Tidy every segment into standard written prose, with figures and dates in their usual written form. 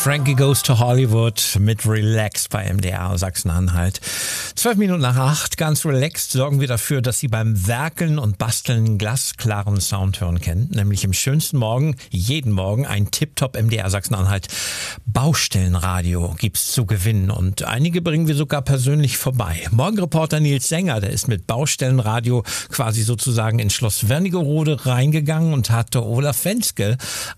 Frankie Goes to Hollywood mit Relax bei MDR Sachsen-Anhalt. 12 Minuten nach 8, ganz relaxed, sorgen wir dafür, dass Sie beim Werkeln und Basteln einen glasklaren Sound hören können. Nämlich im schönsten Morgen, jeden Morgen, ein Tipptopp MDR Sachsen-Anhalt Baustellenradio gibt's zu gewinnen. Und einige bringen wir sogar persönlich vorbei. Morgenreporter Nils Sänger, der ist mit Baustellenradio quasi sozusagen in Schloss Wernigerode reingegangen und hatte Olaf Wenzke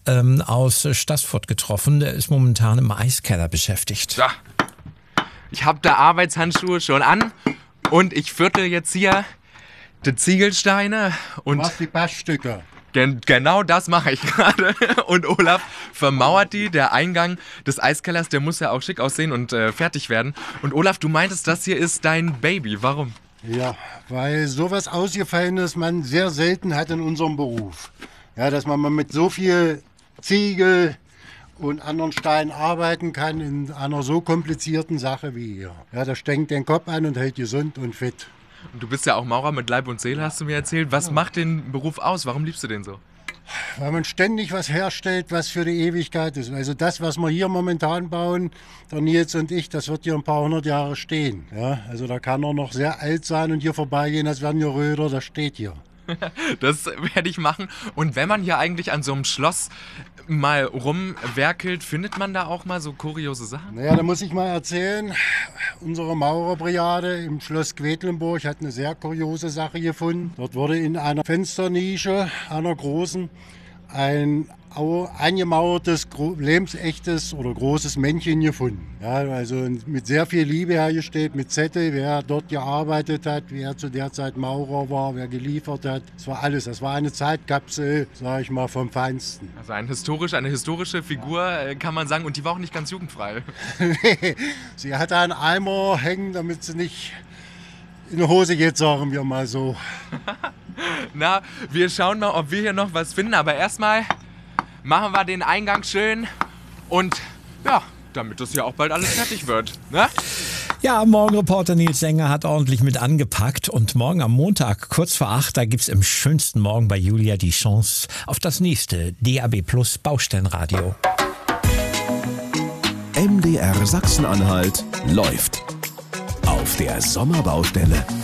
aus Staßfurt getroffen. Der ist momentan im Eiskeller beschäftigt. Ja. Ich habe da Arbeitshandschuhe schon an und ich viertel jetzt hier die Ziegelsteine und Was die Bassstücke. Genau das mache ich gerade. Und Olaf vermauert die. Der Eingang des Eiskellers, der muss ja auch schick aussehen und fertig werden. Und Olaf, du meintest, das hier ist dein Baby. Warum? Ja, weil sowas Ausgefallenes man sehr selten hat in unserem Beruf. Ja, dass man mal mit so viel Ziegel und anderen Steinen arbeiten kann in einer so komplizierten Sache wie hier. Ja, das strengt den Kopf an und hält gesund und fit. Und du bist ja auch Maurer mit Leib und Seele, hast du mir erzählt. Was macht den Beruf aus? Warum liebst du den so? Weil man ständig was herstellt, was für die Ewigkeit ist. Also das, was wir hier momentan bauen, der Nils und ich, das wird hier ein paar hundert Jahre stehen. Ja, also da kann er noch sehr alt sein und hier vorbeigehen, als wären hier Röder, das steht hier. Das werde ich machen. Und wenn man hier eigentlich an so einem Schloss mal rumwerkelt, findet man da auch mal so kuriose Sachen? Naja, da muss ich mal erzählen, unsere Maurerbrigade im Schloss Quedlinburg hat eine sehr kuriose Sache gefunden. Dort wurde in einer Fensternische, einer großen, ein eingemauertes, lebensechtes oder großes Männchen gefunden. Ja, also mit sehr viel Liebe hergestellt, mit Zettel, wer dort gearbeitet hat, wer zu der Zeit Maurer war, wer geliefert hat. Das war alles. Das war eine Zeitkapsel, sage ich mal, vom Feinsten. Also eine historische Figur, kann man sagen. Und die war auch nicht ganz jugendfrei. Nee, sie hatte einen Eimer hängen, damit sie nicht in die Hose geht, sagen wir mal so. Na, wir schauen mal, ob wir hier noch was finden. Aber erstmal machen wir den Eingang schön und ja, damit das hier auch bald alles fertig wird. Ne? Ja, Morgenreporter Nils Sänger hat ordentlich mit angepackt und morgen am Montag, kurz vor 8, da gibt's im schönsten Morgen bei Julia die Chance auf das nächste DAB Plus Baustellenradio. MDR Sachsen-Anhalt läuft auf der Sommerbaustelle.